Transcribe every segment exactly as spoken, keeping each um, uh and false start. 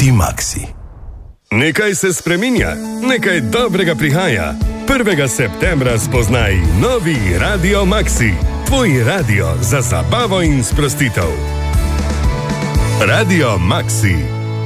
Poleti Maxi. Nekaj se spreminja, nekaj dobrega prihaja. prvega septembra spoznaj novi Radio Maxi. Tvoj radio za zabavo in sprostitev. Radio Maxi.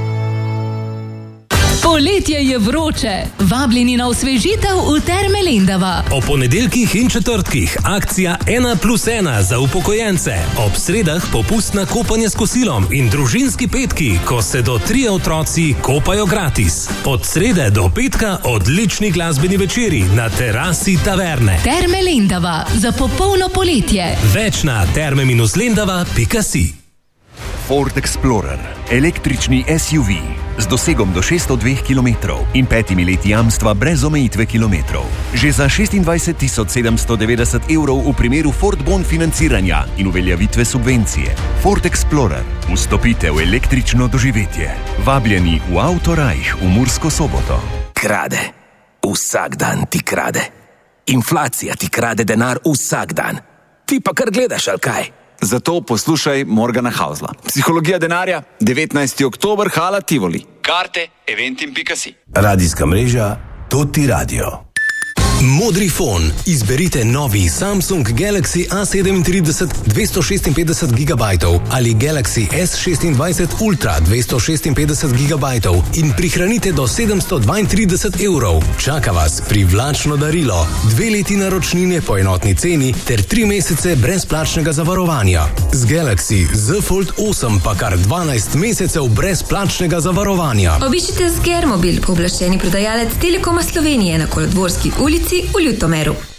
Poletje je vroče. Vabljeni na osvežitev v Terme Lendava. O ponedeljkih in četrtkih akcija ena plus ena za upokojence. Ob sredah popustna kopanje s kosilom in družinski petki, ko se do trije otroci kopajo gratis. Od srede do petka odlični glasbeni večeri na terasi taverne. Terme Lendava za popolno poletje. Več na terme lendava pika si. Ford Explorer, električni S U V z dosegom do šeststo dve kilometrov in petimi leti jamstva brez omejitve kilometrov. Že za šestindvajset tisoč sedemsto devetdeset evrov v primeru Ford Bon financiranja in uveljavitve subvencije. Ford Explorer. Vstopite v električno doživetje. Vabljeni v Autorajh v Mursko Soboto. Krade. Vsak dan ti krade. Inflacija ti krade denar vsak dan. Ti pa kar gledaš, ali kaj? Zato poslušaj Morgana Hausla. Psihologija denarja, devetnajsti oktober, Hala Tivoli. Karte eventim pika si. Radijska mreža Toti Radio. Modri fon. Izberite novi Samsung Galaxy A sedemintrideset dvesto šestinpetdeset gigabajtov ali Galaxy S šestindvajset Ultra dvesto šestinpetdeset gigabajtov in prihranite do sedemsto dvaintrideset evrov. Čaka vas privlačno darilo, dve leti naročnine po enotni ceni ter tri mesece brezplačnega zavarovanja. Z Galaxy Z Fold osem pa kar dvanajst mesecev brezplačnega zavarovanja. Obiščite Sgermobil, pooblaščeni prodajalec Telekoma Slovenije na Kolodvorski ulici v Ljutomeru.